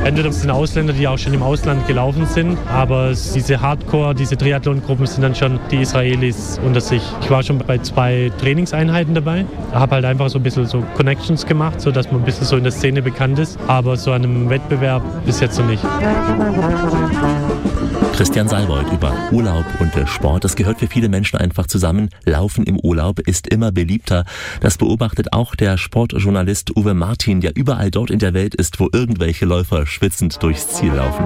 Entweder sind Ausländer, die auch schon im Ausland gelaufen sind, aber diese Hardcore, diese Triathlon-Gruppen sind dann schon die Israelis unter sich. Ich war schon bei 2 Trainingseinheiten dabei, habe halt einfach so ein bisschen so Connections gemacht, sodass man ein bisschen so in der Szene bekannt ist, aber so an einem Wettbewerb bis jetzt noch nicht. Christian Seibold über Urlaub und Sport. Das gehört für viele Menschen einfach zusammen. Laufen im Urlaub ist immer beliebter. Das beobachtet auch der Sportjournalist Uwe Martin, der überall dort in der Welt ist, wo irgendwelche Läufer schwitzend durchs Ziel laufen.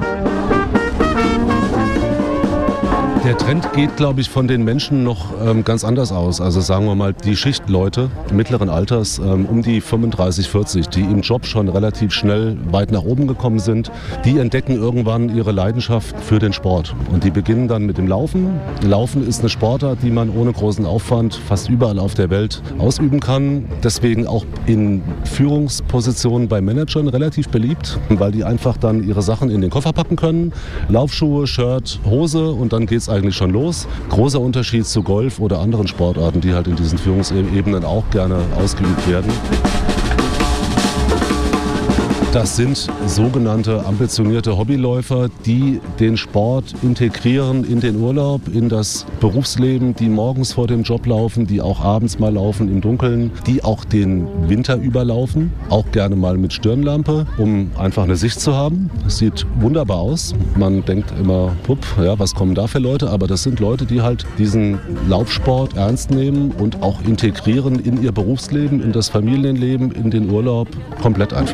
Der Trend geht, glaube ich, von den Menschen noch ganz anders aus. Also sagen wir mal, die Schichtleute mittleren Alters, um die 35, 40, die im Job schon relativ schnell weit nach oben gekommen sind, die entdecken irgendwann ihre Leidenschaft für den Sport. Und die beginnen dann mit dem Laufen. Laufen ist eine Sportart, die man ohne großen Aufwand fast überall auf der Welt ausüben kann. Deswegen auch in Führungspositionen bei Managern relativ beliebt, weil die einfach dann ihre Sachen in den Koffer packen können. Laufschuhe, Shirt, Hose und dann geht's eigentlich schon los. Großer Unterschied zu Golf oder anderen Sportarten, die halt in diesen Führungsebenen auch gerne ausgeübt werden. Das sind sogenannte ambitionierte Hobbyläufer, die den Sport integrieren in den Urlaub, in das Berufsleben, die morgens vor dem Job laufen, die auch abends mal laufen im Dunkeln, die auch den Winter überlaufen, auch gerne mal mit Stirnlampe, um einfach eine Sicht zu haben. Das sieht wunderbar aus. Man denkt immer, ja, was kommen da für Leute? Aber das sind Leute, die halt diesen Laufsport ernst nehmen und auch integrieren in ihr Berufsleben, in das Familienleben, in den Urlaub, komplett einfach.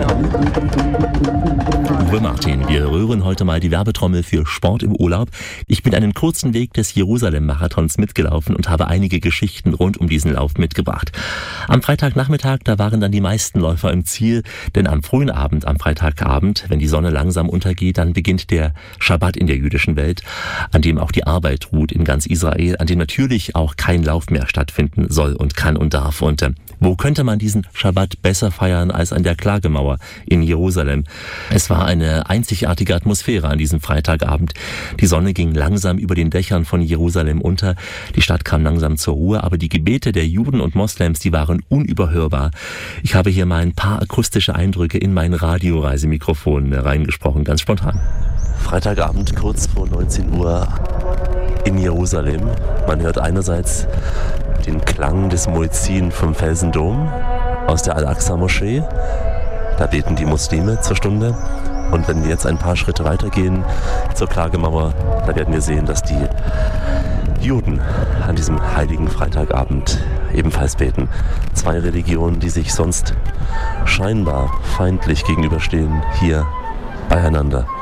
Uwe Martin, wir rühren heute mal die Werbetrommel für Sport im Urlaub. Ich bin einen kurzen Weg des Jerusalem-Marathons mitgelaufen und habe einige Geschichten rund um diesen Lauf mitgebracht. Am Freitagnachmittag, da waren dann die meisten Läufer im Ziel, denn am frühen Abend, am Freitagabend, wenn die Sonne langsam untergeht, dann beginnt der Schabbat in der jüdischen Welt, an dem auch die Arbeit ruht in ganz Israel, an dem natürlich auch kein Lauf mehr stattfinden soll und kann und darf. Und wo könnte man diesen Schabbat besser feiern als an der Klagemauer in Jerusalem? Es war eine einzigartige Atmosphäre an diesem Freitagabend. Die Sonne ging langsam über den Dächern von Jerusalem unter. Die Stadt kam langsam zur Ruhe, aber die Gebete der Juden und Moslems, die waren unüberhörbar. Ich habe hier mal ein paar akustische Eindrücke in mein Radioreisemikrofon reingesprochen, ganz spontan. Freitagabend, kurz vor 19 Uhr in Jerusalem. Man hört einerseits den Klang des Muezzin vom Felsendom aus der Al-Aqsa-Moschee. Da beten die Muslime zur Stunde. Und wenn wir jetzt ein paar Schritte weitergehen zur Klagemauer, da werden wir sehen, dass die Juden an diesem heiligen Freitagabend ebenfalls beten. 2 Religionen, die sich sonst scheinbar feindlich gegenüberstehen, hier beieinander.